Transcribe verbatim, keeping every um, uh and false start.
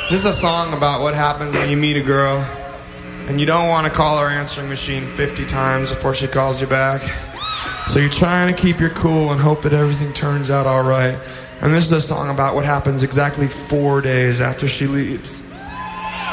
This is a song about what happens when you meet a girl and you don't want to call her answering machine fifty times before she calls you back. So you're trying to keep your cool and hope that everything turns out all right. And this is a song about what happens exactly four days after she leaves.